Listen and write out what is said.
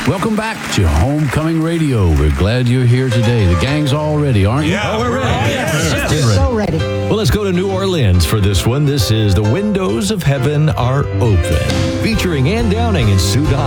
Welcome back to Homecoming Radio. We're glad you're here today. The gang's all ready, aren't you? Yeah, we're ready. Yes. So ready. Well, let's go to New Orleans for this one. This is The Windows of Heaven Are Open, featuring Ann Downing and Sue Don.